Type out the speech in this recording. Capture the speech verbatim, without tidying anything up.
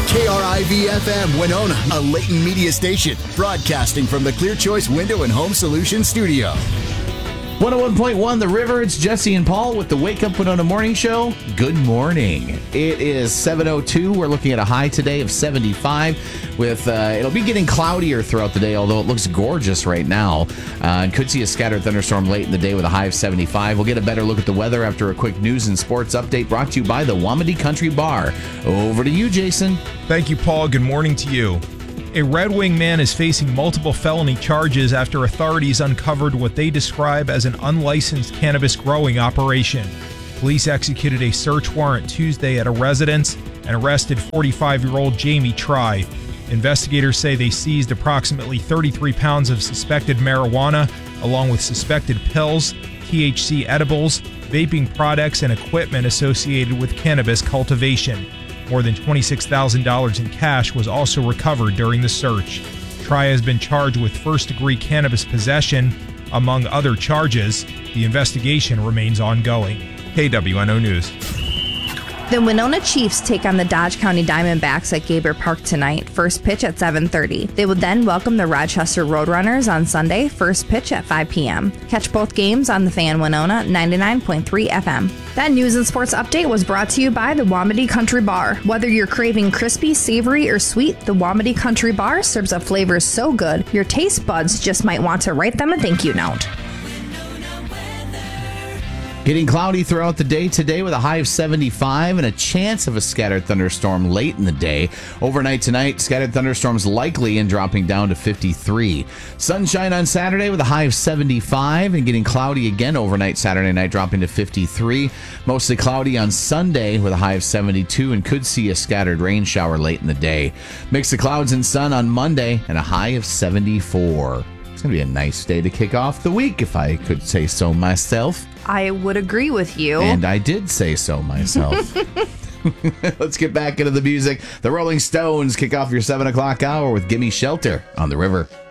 K R I V F M Winona, a Leighton Media station, broadcasting from the Clear Choice Window and Home Solutions studio. one oh one point one The River. It's Jesse and Paul with the Wake Up Winona Morning Show. Good morning. It is seven oh two. We're looking at a high today of seventy-five. With uh, it'll be getting cloudier throughout the day, although it looks gorgeous right now. Uh, and could see a scattered thunderstorm late in the day with a high of seventy-five. We'll get a better look at the weather after a quick news and sports update brought to you by the Wamedy Country Bar. Over to you, Jason. Thank you, Paul. Good morning to you. A Red Wing man is facing multiple felony charges after authorities uncovered what they describe as an unlicensed cannabis growing operation. Police executed a search warrant Tuesday at a residence and arrested forty-five-year-old Jamie Try. Investigators say they seized approximately thirty-three pounds of suspected marijuana, along with suspected pills, T H C edibles, vaping products, and equipment associated with cannabis cultivation. More than twenty-six thousand dollars in cash was also recovered during the search. Try has been charged with first-degree cannabis possession, among other charges. The investigation remains ongoing. K W N O News. The Winona Chiefs take on the Dodge County Diamondbacks at Gaber Park tonight, first pitch at seven thirty. They will then welcome the Rochester Roadrunners on Sunday, first pitch at five p.m. Catch both games on the Fan Winona ninety-nine point three F M. That news and sports update was brought to you by the Wamedy Country Bar. Whether you're craving crispy, savory, or sweet, the Wamedy Country Bar serves up flavors so good, your taste buds just might want to write them a thank you note. Getting cloudy throughout the day today with a high of seventy-five and a chance of a scattered thunderstorm late in the day. Overnight tonight, scattered thunderstorms likely and dropping down to fifty-three. Sunshine on Saturday with a high of seventy-five and getting cloudy again overnight Saturday night, dropping to fifty-three. Mostly cloudy on Sunday with a high of seventy-two and could see a scattered rain shower late in the day. Mix of clouds and sun on Monday and a high of seventy-four. It's going to be a nice day to kick off the week, if I could say so myself. I would agree with you. And I did say so myself. Let's get back into the music. The Rolling Stones kick off your seven o'clock hour with Gimme Shelter on the River.